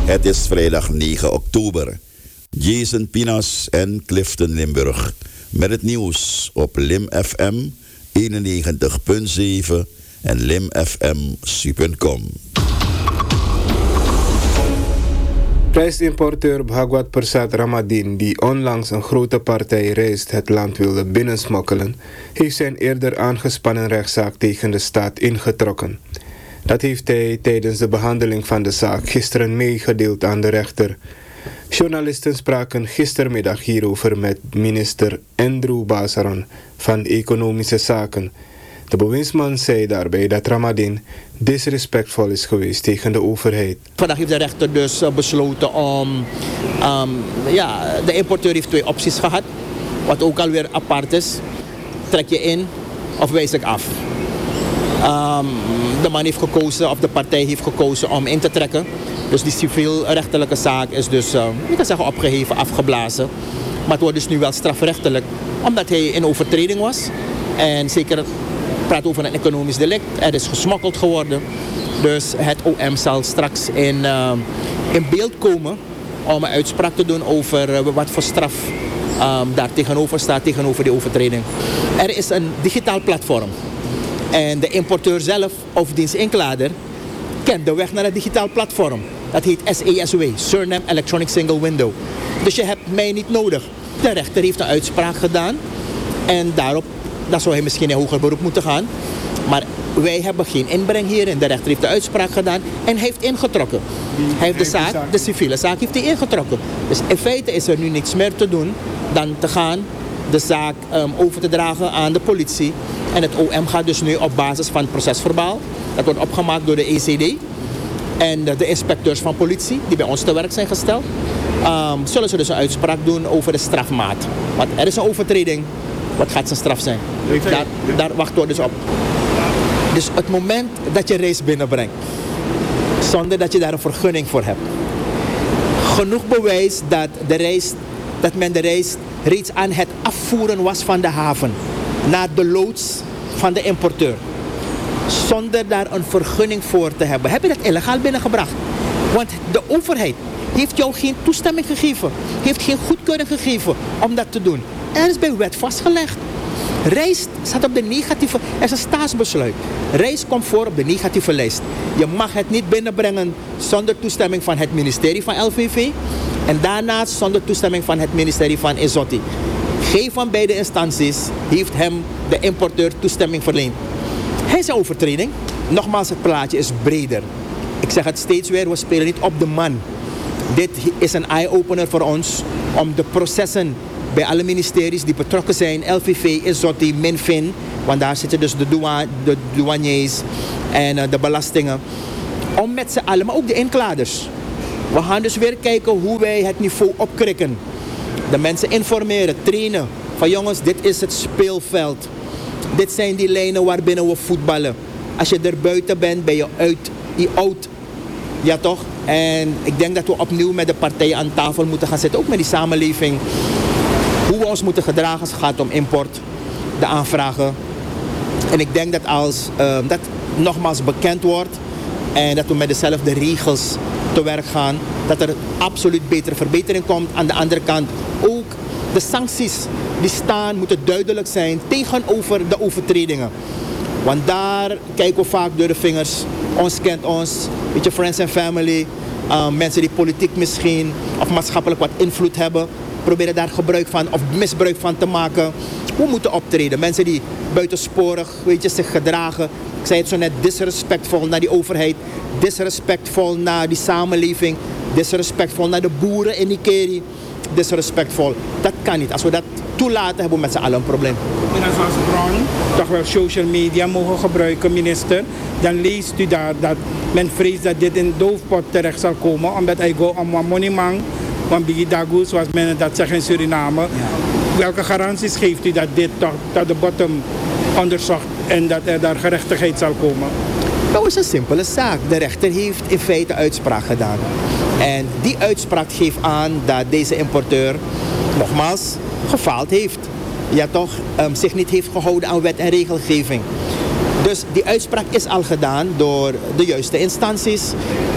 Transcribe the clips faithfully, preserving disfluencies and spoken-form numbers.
Het is vrijdag negen oktober. Jason Pinas en Clifton Limburg met het nieuws op Lim F M eenennegentig komma zeven en limfmsu punt com. Rijstimporteur Bhagwat Persad Ramadhin, die onlangs een grote partij rijst het land wilde binnensmokkelen, heeft zijn eerder aangespannen rechtszaak tegen de staat ingetrokken. Dat heeft hij tijdens de behandeling van de zaak gisteren meegedeeld aan de rechter. Journalisten spraken gistermiddag hierover met minister Andrew Basaran van Economische Zaken. De bewindsman zei daarbij dat Ramadhin disrespectvol is geweest tegen de overheid. Vandaag heeft de rechter dus uh, besloten om... Um, ja, de importeur heeft twee opties gehad. Wat ook alweer apart is. Trek je in of wijs ik af. Um, de man heeft gekozen, of de partij heeft gekozen om in te trekken. Dus die civielrechtelijke zaak is dus, uh, je kan zeggen, opgeheven, afgeblazen. Maar het wordt dus nu wel strafrechtelijk, omdat hij in overtreding was. En zeker praat over een economisch delict. Er is gesmokkeld geworden. Dus het O M zal straks in, uh, in beeld komen om een uitspraak te doen over uh, wat voor straf um, daar tegenover staat, tegenover die overtreding. Er is een digitaal platform. En de importeur zelf of diens inklader kent de weg naar het digitaal platform. Dat heet S E S W, Suriname Electronic Single Window. Dus je hebt mij niet nodig. De rechter heeft een uitspraak gedaan. En daarop, daar zou hij misschien in hoger beroep moeten gaan. Maar wij hebben geen inbreng hierin. De rechter heeft de uitspraak gedaan en heeft ingetrokken. Hij heeft de zaak, de civiele zaak heeft hij ingetrokken. Dus in feite is er nu niks meer te doen dan te gaan de zaak um, over te dragen aan de politie. En het O M gaat dus nu op basis van het procesverbaal, dat wordt opgemaakt door de E C D en de, de inspecteurs van politie die bij ons te werk zijn gesteld, um, zullen ze dus een uitspraak doen over de strafmaat. Want er is een overtreding, wat gaat zijn straf zijn? Daar, daar wachten we dus op. Dus het moment dat je reis binnenbrengt, zonder dat je daar een vergunning voor hebt, genoeg bewijs dat, de reis, dat men de reis reeds aan het afvoeren was van de haven naar de loods van de importeur, zonder daar een vergunning voor te hebben, heb je dat illegaal binnengebracht. Want de overheid heeft jou geen toestemming gegeven, heeft geen goedkeuring gegeven om dat te doen. Er is bij wet vastgelegd. Rijst staat op de negatieve, er is een staatsbesluit. Rijst komt voor op de negatieve lijst. Je mag het niet binnenbrengen zonder toestemming van het ministerie van L V V en daarnaast zonder toestemming van het ministerie van Ezotti. Geen van beide instanties heeft hem, de importeur, toestemming verleend. Hij is een overtreding. Nogmaals, het plaatje is breder. Ik zeg het steeds weer, we spelen niet op de man. Dit is een eye-opener voor ons om de processen bij alle ministeries die betrokken zijn, L V V, Ezotti, Minfin, want daar zitten dus de, douane, de douaniers en uh, de belastingen, om met z'n allen, maar ook de inkladers. We gaan dus weer kijken hoe wij het niveau opkrikken. De mensen informeren, trainen. Van jongens, dit is het speelveld. Dit zijn die lijnen waarbinnen we voetballen. Als je er buiten bent, ben je uit, je oud. Ja toch? En ik denk dat we opnieuw met de partijen aan tafel moeten gaan zitten. Ook met die samenleving. Hoe we ons moeten gedragen als het gaat om import. De aanvragen. En ik denk dat als uh, dat nogmaals bekend wordt. En dat we met dezelfde regels te werk gaan. Dat er absoluut betere verbetering komt. Aan de andere kant ook de sancties die staan moeten duidelijk zijn tegenover de overtredingen. Want daar kijken we vaak door de vingers. Ons kent ons, weet je, friends and family. Uh, mensen die politiek misschien of maatschappelijk wat invloed hebben. Proberen daar gebruik van of misbruik van te maken. We moeten optreden. Mensen die buitensporig, weet je, zich gedragen. Ik zei het zo net, disrespectvol naar die overheid. Disrespectvol naar die samenleving. Disrespectvol naar de boeren in Nikeri. Disrespectvol. Dat kan niet. Als we dat toelaten, hebben we met z'n allen een probleem. En als als bron toch wel social media mogen gebruiken, minister, dan leest u daar dat men vreest dat dit in doofpot terecht zal komen, omdat hij go om een monimang van Biggie Dagoe, zoals men dat zegt in Suriname. Ja. Welke garanties geeft u dat dit toch tot de bottom onderzocht en dat er daar gerechtigheid zal komen? Dat is een simpele zaak. De rechter heeft in feite uitspraak gedaan. En die uitspraak geeft aan dat deze importeur, nogmaals, gefaald heeft. Ja toch, um, zich niet heeft gehouden aan wet en regelgeving. Dus die uitspraak is al gedaan door de juiste instanties.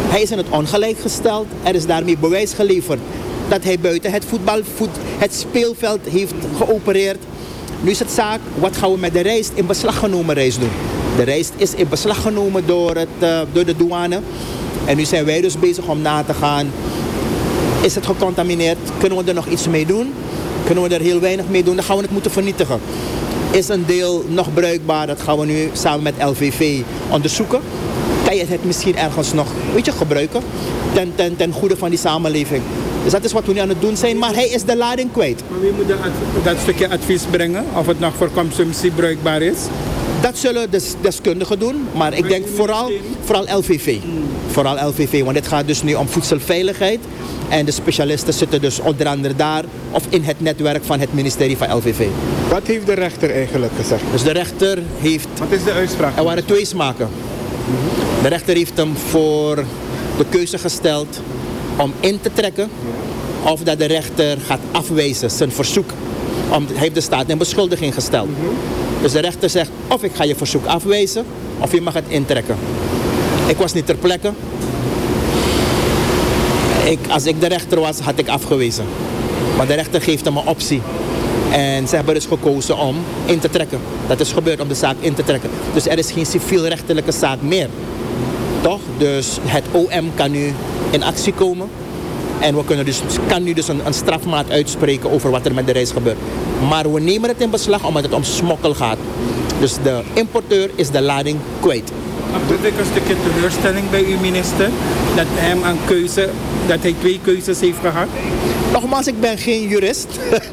Hij is in het ongelijk gesteld. Er is daarmee bewijs geleverd dat hij buiten het voetbal, voet, het speelveld heeft geopereerd. Nu is het zaak, wat gaan we met de rijst, in beslag genomen rijst doen? De rijst is in beslag genomen door, het, uh, door de douane. En nu zijn wij dus bezig om na te gaan. Is het gecontamineerd? Kunnen we er nog iets mee doen? Kunnen we er heel weinig mee doen? Dan gaan we het moeten vernietigen. Is een deel nog bruikbaar? Dat gaan we nu samen met L V V onderzoeken. Kan je het misschien ergens nog, weet je, gebruiken? Ten, ten, ten goede van die samenleving. Dus dat is wat we nu aan het doen zijn. Maar hij is de lading kwijt. Maar wie moet de adv- dat stukje advies brengen? Of het nog voor consumptie bruikbaar is? Dat zullen de deskundigen doen. Maar ik denk vooral, vooral L V V. Hmm. Vooral L V V. Want dit gaat dus nu om voedselveiligheid. En de specialisten zitten dus onder andere daar. Of in het netwerk van het ministerie van L V V. Wat heeft de rechter eigenlijk gezegd? Dus de rechter heeft... Wat is de uitspraak? Er waren twee smaken. De rechter heeft hem voor de keuze gesteld om in te trekken. Of dat de rechter gaat afwijzen zijn verzoek. Om, hij heeft de staat in beschuldiging gesteld. Dus de rechter zegt, of ik ga je verzoek afwijzen, of je mag het intrekken. Ik was niet ter plekke. Ik, als ik de rechter was, had ik afgewezen. Maar de rechter geeft hem een optie. En ze hebben dus gekozen om in te trekken. Dat is gebeurd om de zaak in te trekken. Dus er is geen civielrechtelijke zaak meer. Toch? Dus het O M kan nu in actie komen. En we kunnen dus, kan nu dus een, een strafmaat uitspreken over wat er met de reis gebeurt. Maar we nemen het in beslag omdat het om smokkel gaat. Dus de importeur is de lading kwijt. Heb ik een stukje teleurstelling bij uw minister? Dat hem een keuze, dat hij twee keuzes heeft gehad? Nogmaals, ik ben geen jurist.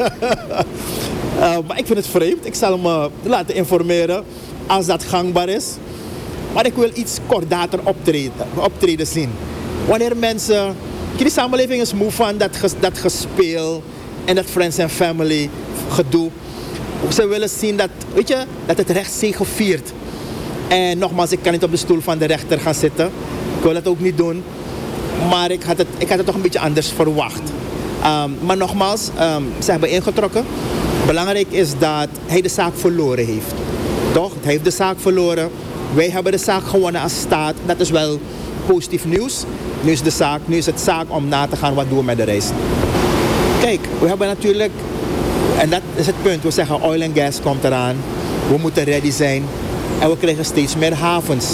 uh, maar ik vind het vreemd. Ik zal me laten informeren als dat gangbaar is. Maar ik wil iets kordater optreden, optreden zien. Wanneer mensen... Die samenleving is moe van dat, ges, dat gespeel en dat friends and family gedoe. Ze willen zien dat, weet je, dat het recht zegeviert. En nogmaals, ik kan niet op de stoel van de rechter gaan zitten. Ik wil dat ook niet doen. Maar ik had het, ik had het toch een beetje anders verwacht. Um, maar nogmaals, um, ze hebben ingetrokken. Belangrijk is dat hij de zaak verloren heeft. Toch? Hij heeft de zaak verloren. Wij hebben de zaak gewonnen als staat. Dat is wel positief nieuws. Nu is, de zaak, nu is het zaak om na te gaan wat doen we met de reis. Kijk, we hebben natuurlijk, en dat is het punt, we zeggen oil and gas komt eraan. We moeten ready zijn. En we krijgen steeds meer havens.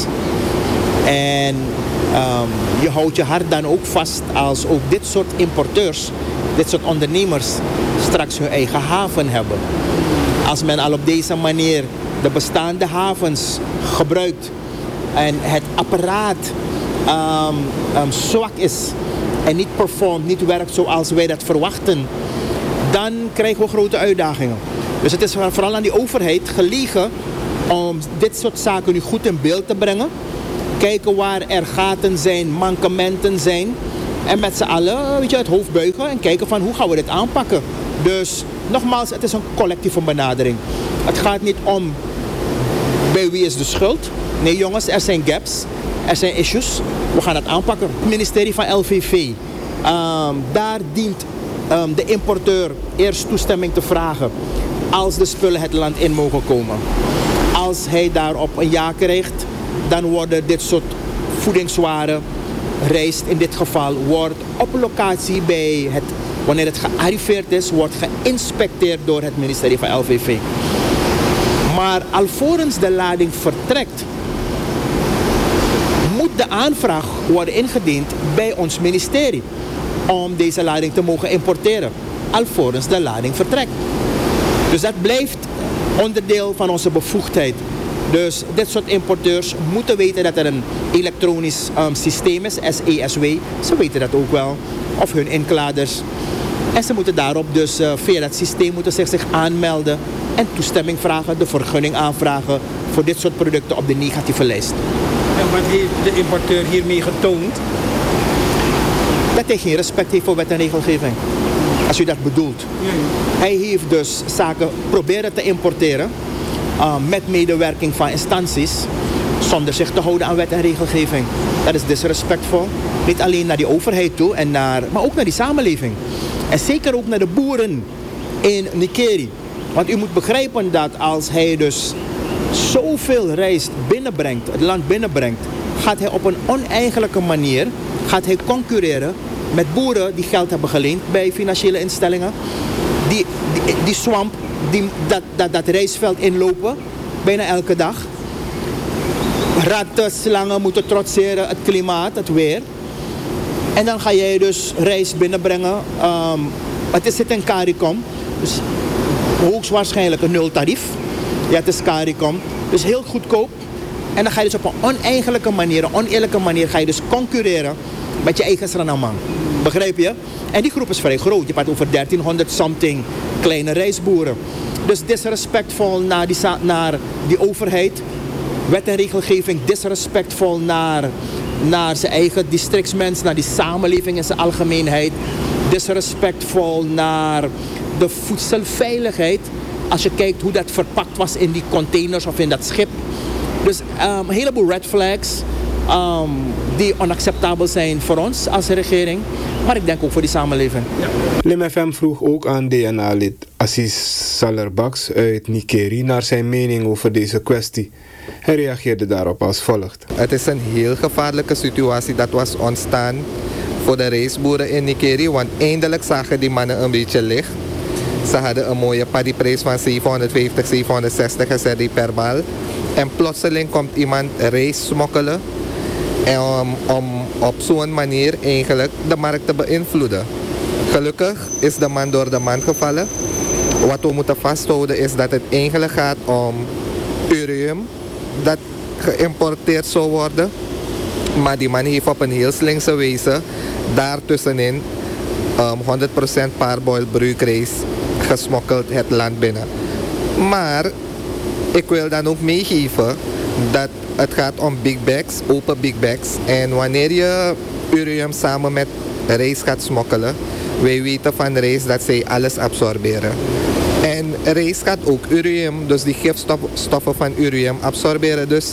En um, je houdt je hart dan ook vast als ook dit soort importeurs, dit soort ondernemers straks hun eigen haven hebben. Als men al op deze manier de bestaande havens gebruikt en het apparaat um, um, zwak is en niet performt, niet werkt zoals wij dat verwachten, dan krijgen we grote uitdagingen. Dus het is vooral aan die overheid gelegen om dit soort zaken nu goed in beeld te brengen. Kijken waar er gaten zijn, mankementen zijn. En met z'n allen, weet je, het hoofd buigen en kijken van hoe gaan we dit aanpakken. Dus nogmaals, het is een collectieve benadering. Het gaat niet om bij wie is de schuld. Nee jongens, er zijn gaps, er zijn issues. We gaan het aanpakken. Het ministerie van L V V, um, daar dient um, de importeur eerst toestemming te vragen als de spullen het land in mogen komen. Als hij daarop een ja krijgt, dan worden dit soort voedingswaren, rijst in dit geval, wordt op locatie bij het, wanneer het gearriveerd is, wordt geïnspecteerd door het ministerie van L V V. Maar alvorens de lading vertrekt, moet de aanvraag worden ingediend bij ons ministerie om deze lading te mogen importeren, alvorens de lading vertrekt. Dus dat blijft onderdeel van onze bevoegdheid. Dus dit soort importeurs moeten weten dat er een elektronisch um, systeem is, S E S W. Ze weten dat ook wel. Of hun inkladers. En ze moeten daarop dus uh, via dat systeem moeten zich, zich aanmelden en toestemming vragen, de vergunning aanvragen voor dit soort producten op de negatieve lijst. En wat heeft de importeur hiermee getoond? Dat hij geen respect heeft voor wet en regelgeving. Als u dat bedoelt. Ja, ja. Hij heeft dus zaken proberen te importeren uh, met medewerking van instanties zonder zich te houden aan wet en regelgeving. Dat is disrespectvol. Niet alleen naar die overheid toe, en naar, maar ook naar die samenleving. En zeker ook naar de boeren in Nikeri. Want u moet begrijpen dat als hij dus zoveel rijst binnenbrengt, het land binnenbrengt, gaat hij op een oneigenlijke manier gaat hij concurreren met boeren die geld hebben geleend bij financiële instellingen. Die, die, die swamp, die, dat, dat, dat rijstveld inlopen, bijna elke dag. Ratten, slangen moeten trotseren, het klimaat, het weer. En dan ga jij dus rijst binnenbrengen. Um, het is zit in CARICOM, dus hoogstwaarschijnlijk een nultarief. Ja, het is CARICOM, dus heel goedkoop. En dan ga je dus op een oneigenlijke manier, een oneerlijke manier, ga je dus concurreren met je eigen Sranamang. Begrijp je? En die groep is vrij groot. Je praat over dertienhonderd something kleine rijstboeren. Dus disrespectvol naar die, naar die overheid. Wet en regelgeving disrespectvol naar, naar zijn eigen districtsmens, naar die samenleving in zijn algemeenheid. Disrespectvol naar de voedselveiligheid. Als je kijkt hoe dat verpakt was in die containers of in dat schip. Dus um, een heleboel red flags um, die onacceptabel zijn voor ons als regering. Maar ik denk ook voor die samenleving. Ja. Lim F M vroeg ook aan D N A-lid Assis Salerbaks uit Nikeri naar zijn mening over deze kwestie. Hij reageerde daarop als volgt. Het is een heel gevaarlijke situatie dat was ontstaan voor de rijstboeren in Nikeri. Want eindelijk zagen die mannen een beetje licht. Ze hadden een mooie paddyprijs van zevenhonderdvijftig, zevenhonderdzestig S R D per bal. En plotseling komt iemand rijst smokkelen. En om, om op zo'n manier eigenlijk de markt te beïnvloeden. Gelukkig is de man door de man gevallen. Wat we moeten vasthouden is dat het eigenlijk gaat om urium dat geïmporteerd zou worden. Maar die man heeft op een heel slinkse wijze daartussenin um, honderd procent parboiled broeikrijs gesmokkeld het land binnen. Maar ik wil dan ook meegeven dat het gaat om big bags, open big bags. En wanneer je urium samen met rijst gaat smokkelen, wij weten van rijst dat zij alles absorberen. En rijst gaat ook urium, dus die gifstoffen van urium absorberen. Dus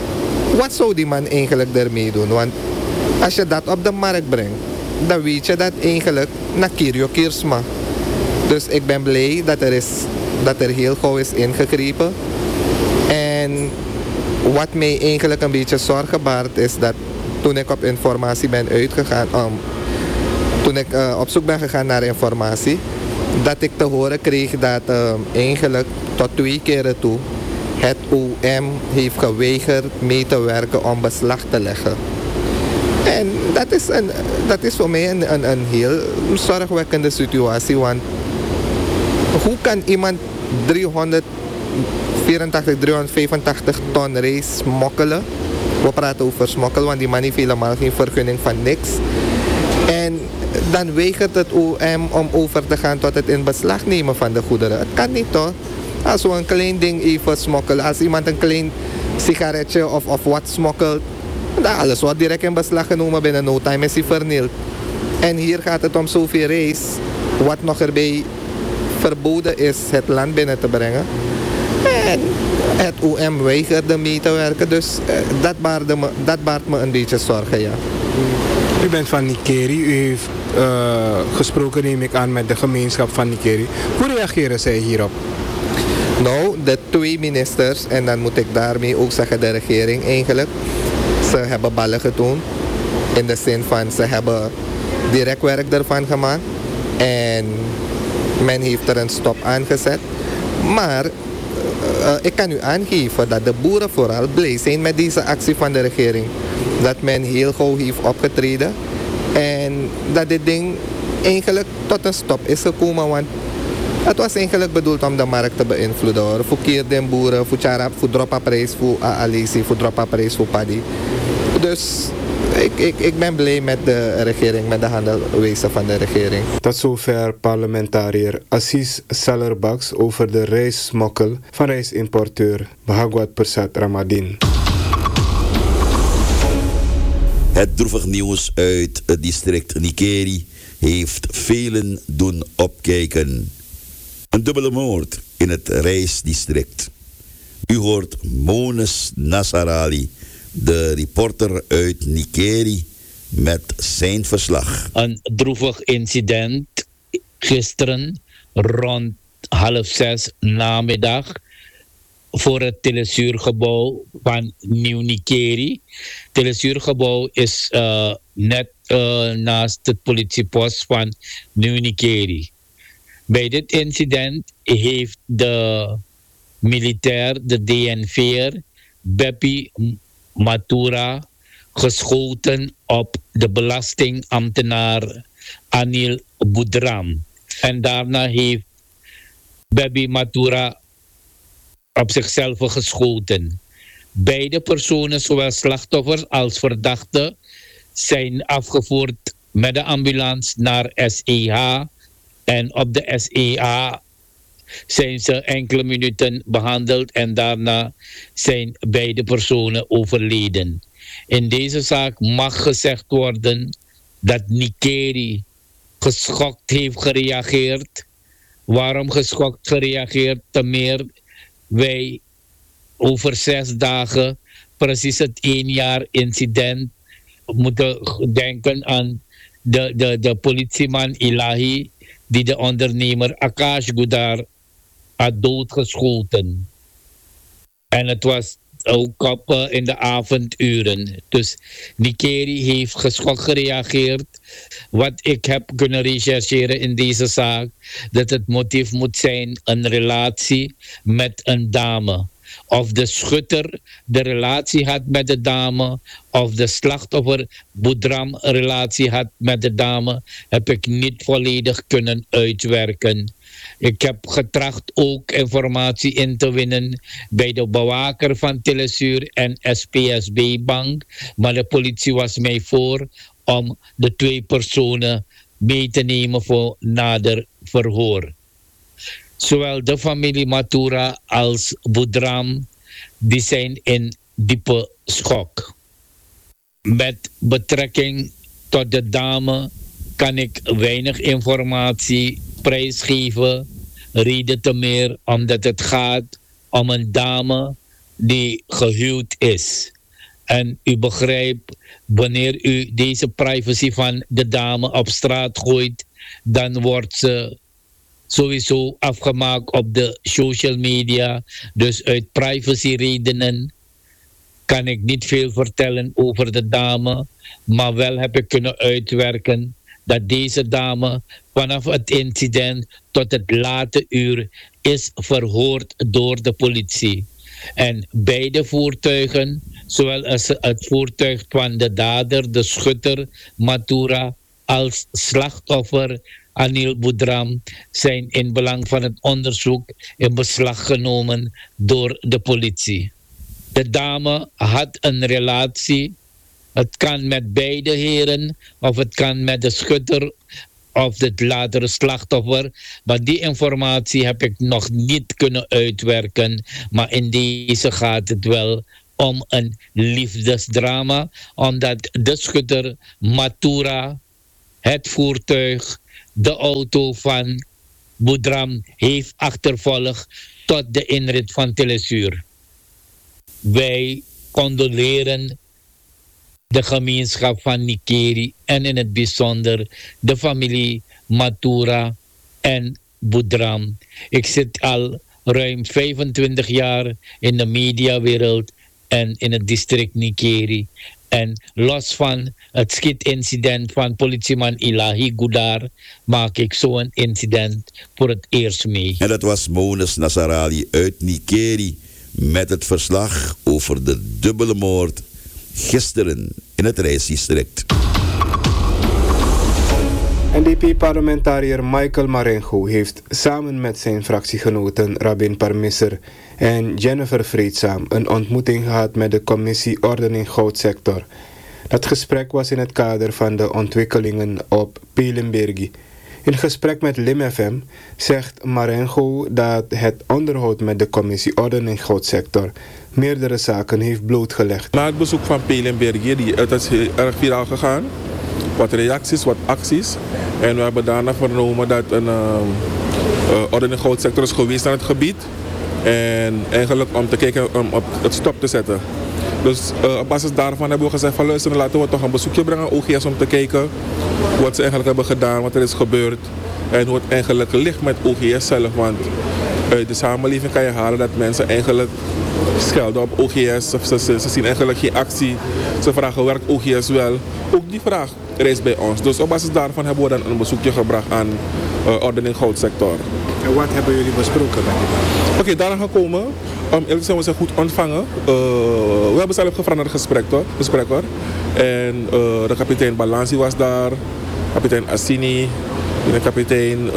wat zou die man eigenlijk ermee doen? Want als je dat op de markt brengt, dan weet je dat eigenlijk naar Kirio Kiersma. Dus ik ben blij dat er, is, dat er heel gauw is ingegrepen. En wat mij eigenlijk een beetje zorgen baart is dat toen ik op informatie ben uitgegaan, um, toen ik uh, op zoek ben gegaan naar informatie, dat ik te horen kreeg dat uh, eigenlijk tot twee keren toe het O M heeft geweigerd mee te werken om beslag te leggen. En dat is, een, dat is voor mij een, een, een heel zorgwekkende situatie, want hoe kan iemand driehonderdvierentachtig, driehonderdvijfentachtig ton rijst smokkelen? We praten over smokkel, want die man heeft helemaal geen vergunning van niks. En dan weigert het O M om over te gaan tot het in beslag nemen van de goederen. Het kan niet toch? Als we een klein ding even smokkelen, als iemand een klein sigaretje of, of wat smokkelt, dan alles wordt direct in beslag genomen, binnen no time is hij vernield. En hier gaat het om zoveel rijst, wat nog erbij verboden is het land binnen te brengen. En het O M weigerde mee te werken, dus eh, dat, baarde me, dat baart me een beetje zorgen, ja. U bent van Nikeri, u heeft uh, gesproken, neem ik aan, met de gemeenschap van Nikeri. Hoe reageren zij hierop? Nou, de twee ministers, en dan moet ik daarmee ook zeggen de regering eigenlijk, ze hebben ballen getoond. In de zin van, ze hebben direct werk ervan gemaakt. En men heeft er een stop aan gezet. Maar uh, ik kan u aangeven dat de boeren vooral blij zijn met deze actie van de regering. Dat men heel gauw heeft opgetreden. En dat dit ding eigenlijk tot een stop is gekomen. Want het was eigenlijk bedoeld om de markt te beïnvloeden. Hoor. Voor keerde boeren, voor charap, voor droppaprijs, voor alisi, voor droppaprijs, voor paddy. Dus ik, ik, ik ben blij met de regering, met de handelwijze van de regering. Tot zover parlementariër Assis Salerbaks over de rijstsmokkel van rijstimporteur Bhagwat Persat Ramadhin. Het droevig nieuws uit het district Nikeri heeft velen doen opkijken. Een dubbele moord in het rijstdistrict. U hoort Mones Nassarali, de reporter uit Nikeri, met zijn verslag. Een droevig incident gisteren rond half zes namiddag voor het telesuurgebouw van Nieuw Nikeri. Het telesuurgebouw is uh, net uh, naast het politiepost van Nieuw-Nikeri. Bij dit incident heeft de militair, de D N V'er, Beppi Matura, geschoten op de belastingambtenaar Anil Boudram. En daarna heeft Beppi Matura op zichzelf geschoten. Beide personen, zowel slachtoffers als verdachten, zijn afgevoerd met de ambulance naar S E H. En op de S E H zijn ze enkele minuten behandeld en daarna zijn beide personen overleden. In deze zaak mag gezegd worden dat Nikeri geschokt heeft gereageerd. Waarom geschokt gereageerd? Te meer wij over zes dagen, precies het één jaar incident, moeten denken aan de, de, de politieman Ilahi die de ondernemer Akash Gudar had doodgeschoten. En het was ook op uh, in de avonduren. Dus Nikeri heeft geschokt gereageerd. Wat ik heb kunnen rechercheren in deze zaak, dat het motief moet zijn een relatie met een dame. Of de schutter de relatie had met de dame, of de slachtoffer Boudram een relatie had met de dame, heb ik niet volledig kunnen uitwerken. Ik heb getracht ook informatie in te winnen bij de bewaker van Telesuur en S P S B Bank, maar de politie was mij voor om de twee personen mee te nemen voor nader verhoor. Zowel de familie Matura als Boudram, die zijn in diepe schok. Met betrekking tot de dame kan ik weinig informatie prijsgeven. Reden te meer omdat het gaat om een dame die gehuwd is. En u begrijpt, wanneer u deze privacy van de dame op straat gooit, dan wordt ze sowieso afgemaakt op de social media. Dus uit privacyredenen kan ik niet veel vertellen over de dame. Maar wel heb ik kunnen uitwerken dat deze dame vanaf het incident tot het late uur is verhoord door de politie. En beide voertuigen, zowel als het voertuig van de dader, de schutter Matura, als slachtoffer Anil Boudram, zijn in belang van het onderzoek in beslag genomen door de politie. De dame had een relatie. Het kan met beide heren, of het kan met de schutter of het latere slachtoffer. Maar die informatie heb ik nog niet kunnen uitwerken. Maar in deze gaat het wel om een liefdesdrama, omdat de schutter Matura het voertuig, de auto van Boudram heeft achtervolgd tot de inrit van Telesuur. Wij condoleren de gemeenschap van Nikeri en in het bijzonder de familie Matura en Boudram. Ik zit al ruim vijfentwintig jaar in de mediawereld en in het district Nikeri. En los van het schietincident van politieman Ilahi Gudar maak ik zo'n incident voor het eerst mee. En dat was Mones Nasarali uit Nikeri met het verslag over de dubbele moord gisteren in het reisdistrict. N D P-parlementariër Michael Marengo heeft samen met zijn fractiegenoten Rabin Parmisser en Jennifer Vreedzaam een ontmoeting gehad met de commissie Ordening Goudsector. Dat gesprek was in het kader van de ontwikkelingen op Pelenbergi. In gesprek met Lim F M zegt Marengo dat het onderhoud met de commissie Ordening Goudsector meerdere zaken heeft blootgelegd. Na het bezoek van Pelenbergi, die het is heel erg viraal gegaan. Wat reacties, wat acties. En we hebben daarna vernomen dat een uh, uh, ordening goudsector is geweest aan het gebied. En eigenlijk om te kijken om op het stop te zetten. Dus uh, op basis daarvan hebben we gezegd van luister, laten we toch een bezoekje brengen aan O G S om te kijken wat ze eigenlijk hebben gedaan, wat er is gebeurd. En hoe het eigenlijk ligt met O G S zelf. Want uit de samenleving kan je halen dat mensen eigenlijk schelden op O G S. Ze, ze, ze zien eigenlijk geen actie. Ze vragen, werkt O G S wel? Ook die vraag reist bij ons. Dus op basis daarvan hebben we dan een bezoekje gebracht aan uh, ordening goudsector. En wat hebben jullie besproken met die man? Oké, okay, daarna gekomen. Um, eerlijk zijn we ze goed ontvangen. Uh, we hebben zelf gevraagd naar het gesprek, toch? gesprek hoor. En uh, de kapitein Balansi was daar. Kapitein Assini. De kapitein uh,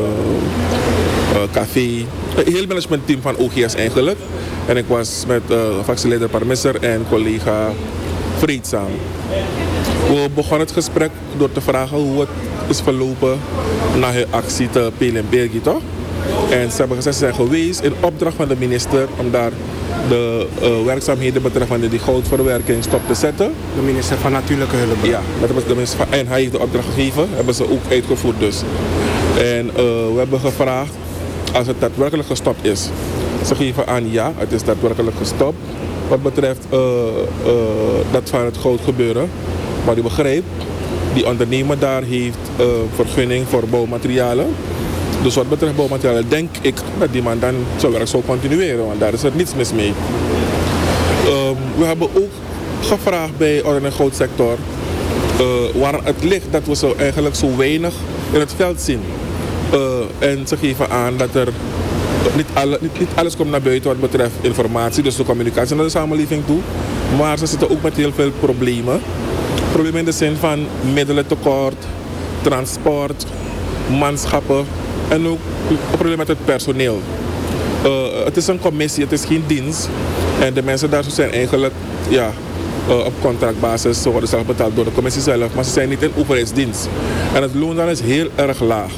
uh, Café. Het hele managementteam van O G S eigenlijk. En ik was met uh, fractieleider Parmisser en collega Vreedzaam. We begonnen het gesprek door te vragen hoe het is verlopen na hun actie te Pelenbergie, toch? En ze hebben gezegd, ze zijn geweest in opdracht van de minister om daar de uh, werkzaamheden betreffende die goudverwerking stop te zetten. De minister van Natuurlijke Hulpbron. Ja, dat was de minister van, en hij heeft de opdracht gegeven, hebben ze ook uitgevoerd dus. En uh, we hebben gevraagd als het daadwerkelijk gestopt is. Ze geven aan ja, het is daadwerkelijk gestopt. Wat betreft uh, uh, dat van het goud gebeuren. Maar u begrijpt, die ondernemer daar heeft uh, vergunning voor bouwmaterialen. Dus wat betreft bouwmaterialen denk ik dat die man dan zijn werk zou continueren, want daar is er niets mis mee. Um, we hebben ook gevraagd bij ordening en goudsector uh, waar het ligt dat we zo eigenlijk zo weinig in het veld zien. Uh, en ze geven aan dat er niet, alle, niet, niet alles komt naar buiten wat betreft informatie, dus de communicatie naar de samenleving toe. Maar ze zitten ook met heel veel problemen. Problemen in de zin van middelentekort, transport, manschappen en ook problemen met het personeel. Uh, het is een commissie, het is geen dienst. En de mensen daar zijn eigenlijk ja, uh, op contractbasis. Ze worden zelf betaald door de commissie zelf, maar ze zijn niet in overheidsdienst. En het loon dan is heel erg laag.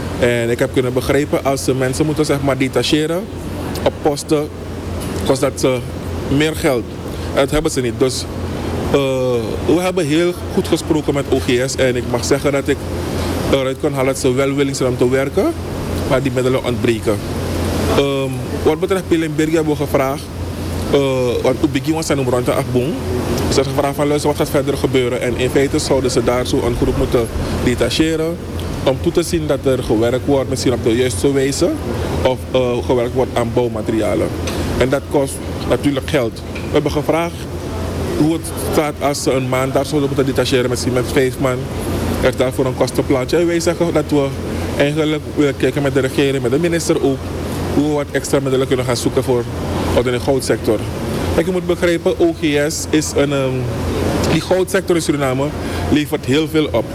En ik heb kunnen begrijpen, als ze mensen moeten zeg maar detacheren op posten, kost dat ze meer geld. En dat hebben ze niet. Dus uh, we hebben heel goed gesproken met O G S en ik mag zeggen dat ik eruit kan halen dat ze wel willing zijn om te werken, maar die middelen ontbreken. Um, wat betreft Pelenbergie hebben we gevraagd, uh, want op begin was zijn om rond de afboom. Ze hebben gevraagd van luister, wat gaat verder gebeuren? En in feite zouden ze daar zo een groep moeten detacheren om toe te zien dat er gewerkt wordt, misschien op de juiste wijze, of uh, gewerkt wordt aan bouwmaterialen. En dat kost natuurlijk geld. We hebben gevraagd hoe het staat als ze een maand daar zouden moeten detacheren, misschien met vijf man. Er is daarvoor een kostenplaatje. En wij zeggen dat we eigenlijk willen kijken met de regering, met de minister ook, hoe we wat extra middelen kunnen gaan zoeken voor de goudsector. Kijk, je moet begrijpen, O G S is een, um, die goudsector in Suriname levert heel veel op.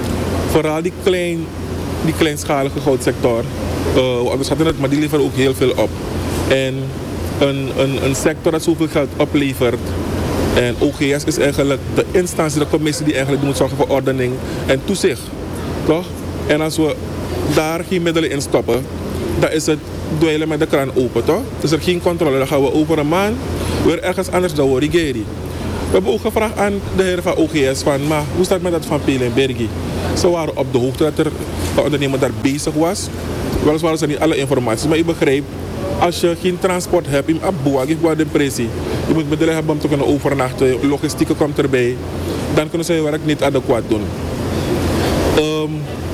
Vooral die, klein, die kleinschalige goudsector, uh, we schatten het, maar die levert ook heel veel op. En een, een, een sector dat zoveel geld oplevert, en O G S is eigenlijk de instantie, de commissie die eigenlijk moet zorgen voor ordening en toezicht. Toch? En als we daar geen middelen in stoppen, dan is het dweilen met de kraan open, toch? Is er geen controle, dan gaan we over een maand weer ergens anders dan we rigeren. We hebben ook gevraagd aan de heren van O G S van, maar hoe staat het met dat van Pelenbergie? Ze waren op de hoogte dat er een ondernemer daar bezig was. Weliswaar waren ze niet alle informatie, maar je begrijpt, als je geen transport hebt, je moet de pressie. Je moet middelen hebben om te kunnen overnachten, logistiek komt erbij. Dan kunnen ze je werk niet adequaat doen. Um,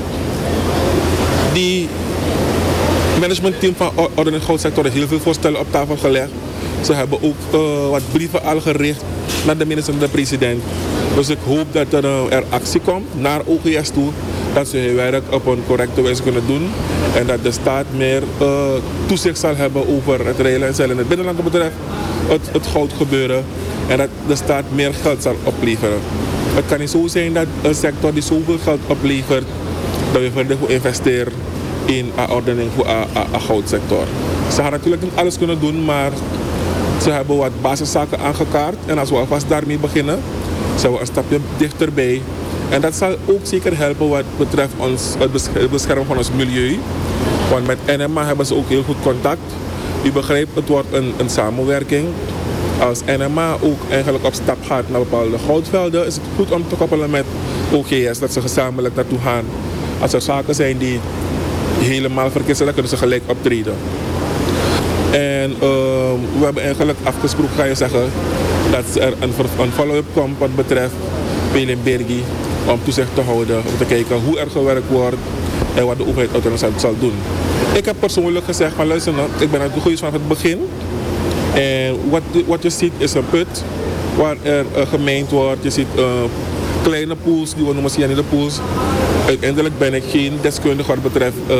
die managementteam van ordening en goudsector heeft heel veel voorstellen op tafel gelegd. Ze hebben ook uh, wat brieven al gericht naar de minister en de president. Dus ik hoop dat er, uh, er actie komt naar O G S toe. Dat ze hun werk op een correcte wijze kunnen doen. En dat de staat meer uh, toezicht zal hebben over het reilen en zeilen in het binnenland betreft. Het, het goud gebeuren. En dat de staat meer geld zal opleveren. Het kan niet zo zijn dat een sector die zoveel geld oplevert, dat we verder goed investeren in de ordening voor de goudsector. Ze gaan natuurlijk niet alles kunnen doen, maar ze hebben wat basiszaken aangekaart. En als we alvast daarmee beginnen, zijn we een stapje dichterbij. En dat zal ook zeker helpen wat betreft ons, het beschermen van ons milieu. Want met N M A hebben ze ook heel goed contact. U begrijpt, het wordt een, een samenwerking. Als N M A ook eigenlijk op stap gaat naar bepaalde goudvelden, is het goed om te koppelen met O G S, dat ze gezamenlijk naartoe gaan. Als er zaken zijn die helemaal verkeerd zijn, dan kunnen ze gelijk optreden. En uh, we hebben eigenlijk afgesproken, ga je zeggen, dat er een, een follow-up komt wat betreft Pelenbergie, om toezicht te houden, om te kijken hoe er gewerkt wordt en wat de overheid uiteindelijk zal doen. Ik heb persoonlijk gezegd van luister nou, ik ben uit de goede vanaf het begin. En wat, wat je ziet is een put waar er uh, gemijnd wordt. Je ziet uh, kleine pools, die we noemen cyanidepools. Uiteindelijk ben ik geen deskundige wat betreft uh,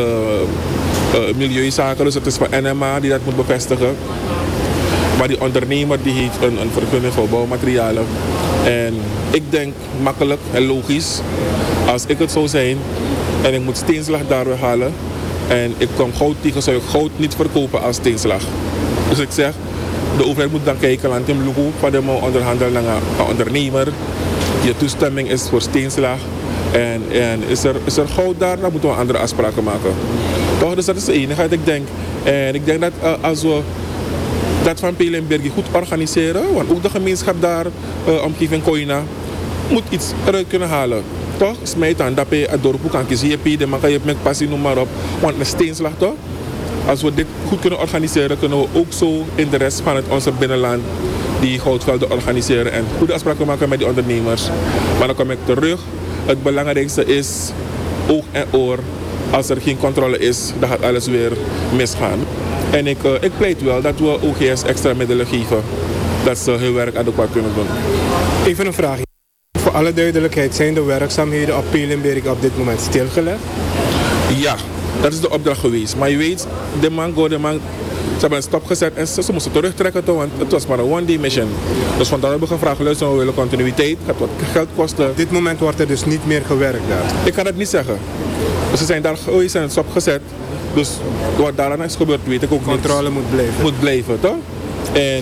uh, milieuzaken, dus het is van N M A die dat moet bevestigen. Maar die ondernemer die heeft een, een vergunning voor bouwmaterialen. En ik denk makkelijk en logisch, als ik het zou zijn en ik moet steenslag daar weghalen en ik kom goud tegen, zou ik goud niet verkopen als steenslag. Dus ik zeg, de overheid moet dan kijken aan Tim Lugo, van de onderhandelen naar een ondernemer die toestemming is voor steenslag. En, en is, er, is er goud daar, dan moeten we andere afspraken maken. Toch, dus dat is het enige wat ik denk. En ik denk dat uh, als we dat van Pelenbergie goed organiseren, want ook de gemeenschap daar, uh, omgeving Koina, moet iets eruit kunnen halen. Toch? Smijt aan dat je het dorp kan kiezen, de man kan je met passie, noem maar op. Want een steenslag toch? Als we dit goed kunnen organiseren, kunnen we ook zo in de rest van het onze binnenland die goudvelden organiseren en goede afspraken maken met die ondernemers. Maar dan kom ik terug. Het belangrijkste is oog en oor. Als er geen controle is, dan gaat alles weer misgaan. En ik, uh, ik pleit wel dat we O G S extra middelen geven. Dat ze hun werk adequaat kunnen doen. Even een vraag. Voor alle duidelijkheid, zijn de werkzaamheden op Pelenberg op dit moment stilgelegd? Ja, dat is de opdracht geweest. Maar je weet, de man, de man, ze hebben een stop gezet en ze, ze moesten terugtrekken, toch, want het was maar een one-day mission. Dus vandaar hebben we gevraagd, luister, we willen continuïteit, het gaat wat geld kosten. Op dit moment wordt er dus niet meer gewerkt daar? Ik kan het niet zeggen. Dus ze zijn daar geweest en het stop gezet. Dus wat daarna is gebeurd, weet ik ook niet. Controle moet blijven. Moet blijven, toch? En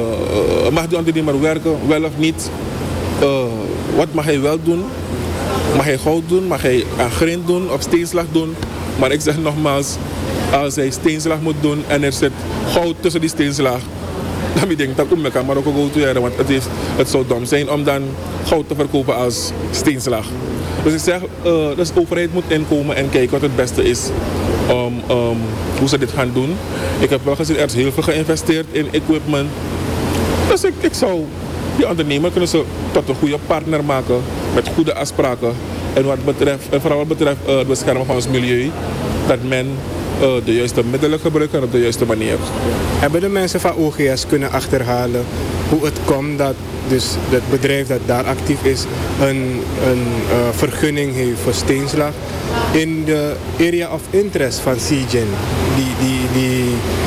uh, mag die ondernemer werken, wel of niet? Uh, wat mag hij wel doen? Mag hij goud doen? Mag hij aan grind doen of steenslag doen? Maar ik zeg nogmaals, als hij steenslag moet doen en er zit goud tussen die steenslag, dan denk ik dat ik kan maar ook goed doen, want het, is, het zou dom zijn om dan goud te verkopen als steenslag. Dus ik zeg, uh, dus de overheid moet inkomen en kijken wat het beste is om um, hoe ze dit gaan doen. Ik heb wel gezien, er is heel veel geïnvesteerd in equipment. Dus ik, ik zou die ondernemer kunnen ze tot een goede partner maken met goede afspraken. En wat betreft, en vooral wat betreft uh, het beschermen van ons milieu, dat men uh, de juiste middelen gebruikt en op de juiste manier. Hebben de mensen van O G S kunnen achterhalen hoe het komt dat dus het bedrijf dat daar actief is een, een uh, vergunning heeft voor steenslag in de area of interest van Seagen die die, die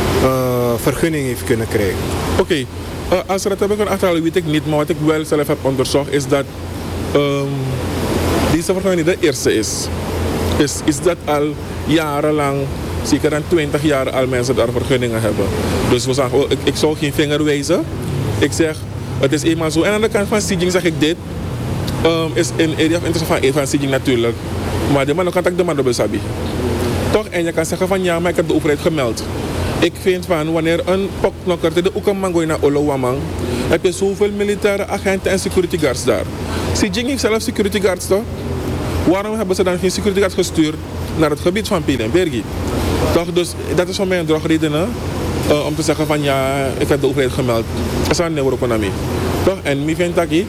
uh, vergunning heeft kunnen krijgen? Oké, okay. uh, als ze dat hebben kunnen achterhalen weet ik niet, maar wat ik wel zelf heb onderzocht is dat um, deze vergunning niet de eerste is. is. Is dat al jarenlang, zeker dan twintig jaar al mensen daar vergunningen hebben. Dus we zeggen, oh, ik, ik zou geen vinger wijzen. Ik zeg, het is eenmaal zo. En aan de kant van Seagen zeg ik dit. Um, is in area of interest van, van Seagen natuurlijk. Maar de man kan ik de man op sabi. Toch? En je kan zeggen van ja, maar ik heb de overheid gemeld. Ik vind van wanneer een poknokker de Oekamang naar Olowamang, heb je zoveel militaire agenten en security guards daar. Seagen heeft zelf security guards toch? Waarom hebben ze dan geen security guards gestuurd naar het gebied van Pelenbergie? Toch? Dus dat is voor mij een drogreden uh, om te zeggen van ja, ik heb de overheid gemeld. Dat is een neuroeconomie. Toch? En ik vind dat if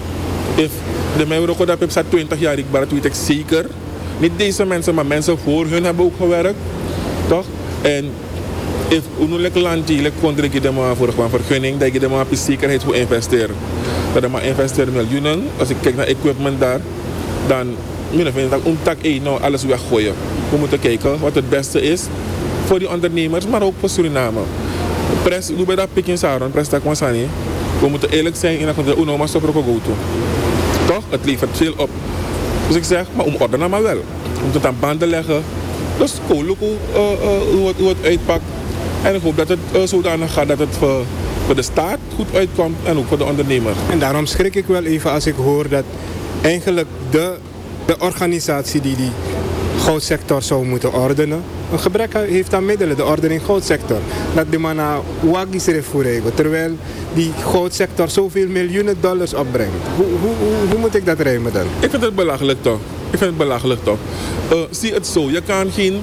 de mensen dat heb twintig jaar, ik ben weet ik zeker. Niet deze mensen, maar mensen voor hun hebben ook gewerkt. Toch? En if unulijk land die kon ik de maar voor een vergunning, dat je de maar op zekerheid voor investeren. Dat je maar investeren miljoenen. Als ik kijk naar equipment daar, dan vind ik dat om tak één nou alles weggooien. We moeten kijken wat het beste is voor die ondernemers, maar ook voor Suriname. Pres, doe bij dat pikken saron, pres dat kwansani. We moeten eerlijk zijn in dat we de maar stop ook toe. Toch? Het levert veel op. Dus ik zeg, maar om ordenen maar wel. We moeten het aan banden leggen. Dus cool, look hoe, uh, uh, hoe, het, hoe het uitpakt. En ik hoop dat het uh, zodanig gaat dat het voor, voor de staat goed uitkomt en ook voor de ondernemer. En daarom schrik ik wel even als ik hoor dat eigenlijk de, de organisatie die die goudsector zou moeten ordenen, een gebrek heeft aan middelen, de ordening goudsector. Dat die man naar wagis refereren, terwijl die goudsector zoveel miljoenen dollars opbrengt. Hoe, hoe, hoe, hoe moet ik dat rijmen dan? Ik vind het belachelijk toch. Ik vind het belachelijk toch. Uh, zie het zo, je kan geen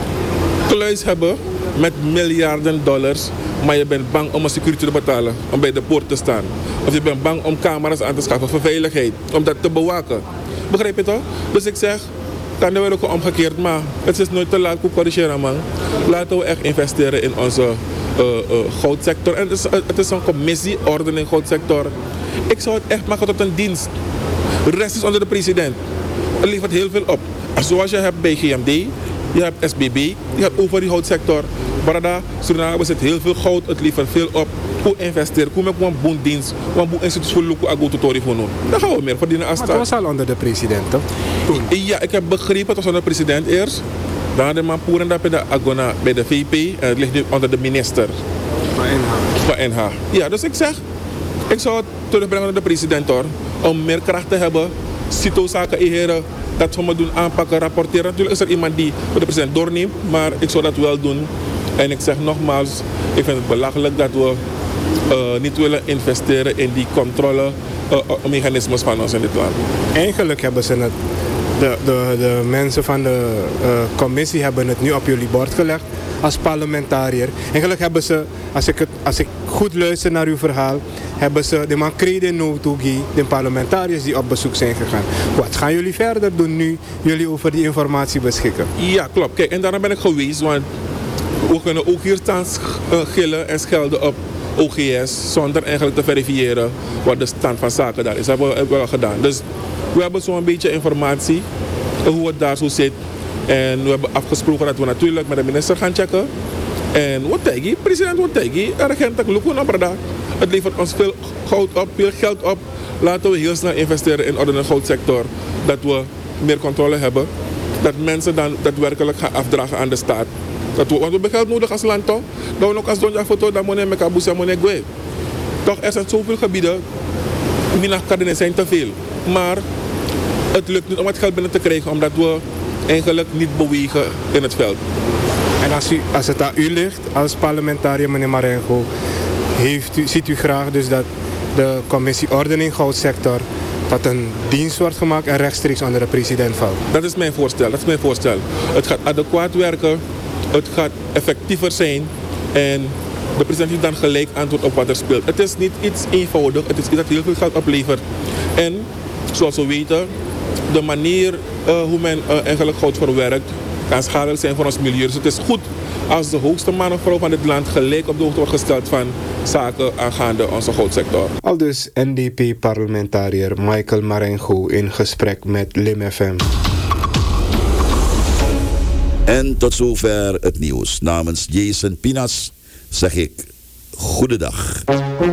kluis hebben met miljarden dollars, maar je bent bang om een security te betalen, om bij de poort te staan. Of je bent bang om camera's aan te schaffen voor veiligheid, om dat te bewaken. Begrijp je toch? Dus ik zeg, kan de wereld omgekeerd, maar het is nooit te laat om corrigeren, man. Laten we echt investeren in onze uh, uh, goudsector. En het is, uh, het is een commissie, ordening goudsector. Ik zou het echt maken tot een dienst. De rest is onder de president. Het levert heel veel op. Zoals je hebt bij G M D, je hebt S B B, je hebt over die goudsector. Barada, Suriname zit heel veel goud, het levert veel op. Hoe investeren, hoe met een boen dienst, een boen instituut voor Luku Ago Tutori voor nu. Dan gaan we meer verdienen als maar het was al onder de president, toch? Toen. Ja, ik heb begrepen, het was onder de president eerst. Dan de Mampoeren bij de Agona, bij de V P, en het ligt nu onder de minister. Van N H. Van N H. Ja, dus ik zeg, ik zou het terugbrengen naar de president hoor. Om meer kracht te hebben, cito-zaken inheren, dat we me doen aanpakken, rapporteren. Natuurlijk is er iemand die de president doorneemt, maar ik zou dat wel doen. En ik zeg nogmaals, ik vind het belachelijk dat we uh, niet willen investeren in die controlemechanismes uh, van ons in dit land. Eigenlijk hebben ze het, de, de, de mensen van de uh, commissie hebben het nu op jullie bord gelegd als parlementariër. Eigenlijk hebben ze, als ik, het, als ik goed luister naar uw verhaal, hebben ze de man crede notugi, de parlementariërs die op bezoek zijn gegaan. Wat gaan jullie verder doen nu jullie over die informatie beschikken? Ja, klopt. Kijk, en daarom ben ik geweest, want we kunnen ook hier staan gillen en schelden op O G S zonder eigenlijk te verifiëren wat de stand van zaken daar is. Dat hebben we wel gedaan. Dus we hebben zo'n beetje informatie hoe het daar zo zit. En we hebben afgesproken dat we natuurlijk met de minister gaan checken. En wat denk je, president wat denk je, regent lukken naar Brada. Het levert ons veel goud op, veel geld op. Laten we heel snel investeren in de ordinaire goudsector. Dat we meer controle hebben. Dat mensen dan daadwerkelijk gaan afdragen aan de staat. Dat we, want we hebben geld nodig als land toch? Dat we ook als donja foto, dat we met kabusa money gwe. Toch, er zijn zoveel gebieden, Mina Cardines zijn te veel. Maar het lukt niet om het geld binnen te krijgen, omdat we eigenlijk niet bewegen in het veld. En als, u, als het aan u ligt, als parlementariër meneer Marengo, heeft u, ziet u graag dus dat de commissie ordening goudsector, dat een dienst wordt gemaakt en rechtstreeks onder de president valt? Dat is mijn voorstel, dat is mijn voorstel. Het gaat adequaat werken, het gaat effectiever zijn en de president heeft dan gelijk antwoord op wat er speelt. Het is niet iets eenvoudig, het is iets dat heel veel geld oplevert. En zoals we weten, de manier uh, hoe men uh, eigenlijk goud verwerkt, kan schadelijk zijn voor ons milieu. Dus het is goed als de hoogste man of vrouw van dit land gelijk op de hoogte wordt gesteld van zaken aangaande onze goudsector. Al dus N D P-parlementariër Michael Marengo in gesprek met Lim F M. En tot zover het nieuws. Namens Jason Pinas zeg ik goedendag.